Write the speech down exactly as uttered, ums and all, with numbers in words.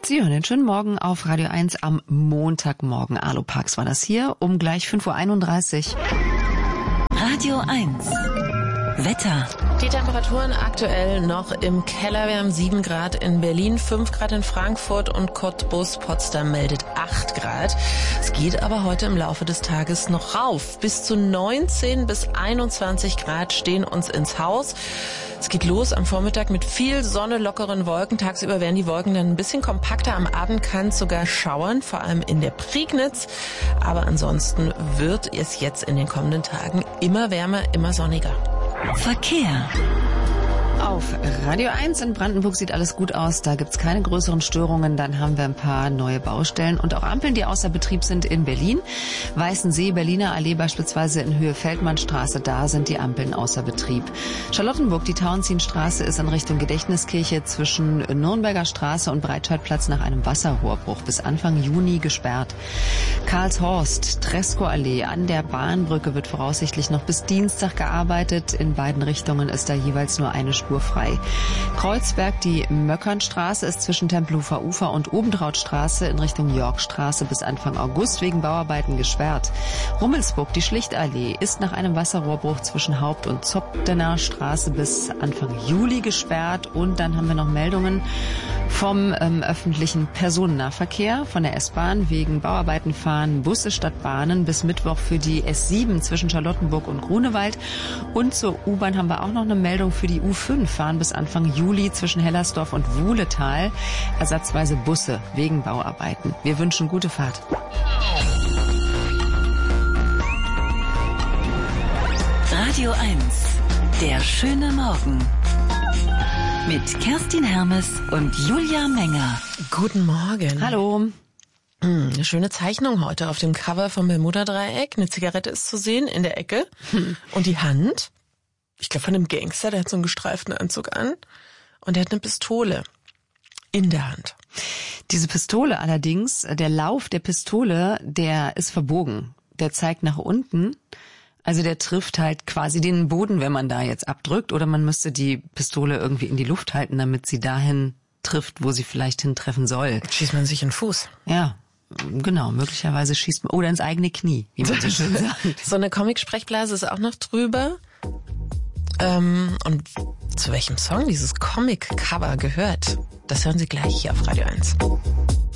Sie hören den schönen Morgen auf Radio eins am Montagmorgen. Aloparks war das hier um gleich fünf Uhr einunddreißig. Radio eins. Wetter. Die Temperaturen aktuell noch im Keller. Wir haben sieben Grad in Berlin, fünf Grad in Frankfurt und Cottbus. Potsdam meldet acht Grad. Es geht aber heute im Laufe des Tages noch rauf. Bis zu neunzehn bis einundzwanzig Grad stehen uns ins Haus. Es geht los am Vormittag mit viel Sonne, lockeren Wolken. Tagsüber werden die Wolken dann ein bisschen kompakter. Am Abend kann es sogar schauern, vor allem in der Prignitz. Aber ansonsten wird es jetzt in den kommenden Tagen immer wärmer, immer sonniger. Verkehr. Auf Radio eins in Brandenburg sieht alles gut aus, da gibt's keine größeren Störungen. Dann haben wir ein paar neue Baustellen und auch Ampeln, die außer Betrieb sind in Berlin. Weißensee, Berliner Allee beispielsweise in Höhe Feldmannstraße, da sind die Ampeln außer Betrieb. Charlottenburg, die Tauentzienstraße ist in Richtung Gedächtniskirche zwischen Nürnberger Straße und Breitscheidplatz nach einem Wasserrohrbruch bis Anfang Juni gesperrt. Karlshorst, Tresco-Allee an der Bahnbrücke wird voraussichtlich noch bis Dienstag gearbeitet. In beiden Richtungen ist da jeweils nur eine Spur frei. Kreuzberg, die Möckernstraße ist zwischen Tempelhofer Ufer und Obentrautstraße in Richtung Yorkstraße bis Anfang August wegen Bauarbeiten gesperrt. Rummelsburg, die Schlichtallee ist nach einem Wasserrohrbruch zwischen Haupt- und Zopfdener Straße bis Anfang Juli gesperrt. Und dann haben wir noch Meldungen vom ähm, öffentlichen Personennahverkehr, von der S-Bahn. Wegen Bauarbeiten fahren Busse statt Bahnen bis Mittwoch für die S sieben zwischen Charlottenburg und Grunewald. Und zur U-Bahn haben wir auch noch eine Meldung für die U fünf. Fahren bis Anfang Juli zwischen Hellersdorf und Wuhletal ersatzweise Busse wegen Bauarbeiten. Wir wünschen gute Fahrt. Radio eins. Der schöne Morgen. Mit Kerstin Hermes und Julia Menger. Guten Morgen. Hallo. Hm, eine schöne Zeichnung heute auf dem Cover vom Bermuda-Dreieck. Eine Zigarette ist zu sehen in der Ecke. Hm. Und die Hand, ich glaube von einem Gangster, der hat so einen gestreiften Anzug an. Und der hat eine Pistole in der Hand. Diese Pistole allerdings, der Lauf der Pistole, der ist verbogen. Der zeigt nach unten. Also der trifft halt quasi den Boden, wenn man da jetzt abdrückt. Oder man müsste die Pistole irgendwie in die Luft halten, damit sie dahin trifft, wo sie vielleicht hintreffen soll. Schießt man sich in den Fuß. Ja, genau. Möglicherweise schießt man, oder ins eigene Knie, wie man so schön sagt. So eine Comic-Sprechblase ist auch noch drüber. Ähm, und zu welchem Song dieses Comic-Cover gehört, das hören Sie gleich hier auf Radio eins.